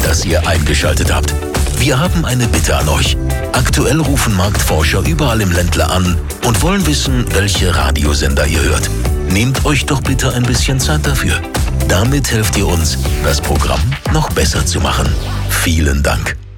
dass ihr eingeschaltet habt. Wir haben eine Bitte an euch. Aktuell rufen Marktforscher überall im Ländler an und wollen wissen, welche Radiosender ihr hört. Nehmt euch doch bitte ein bisschen Zeit dafür. Damit helft ihr uns, das Programm noch besser zu machen. Vielen Dank.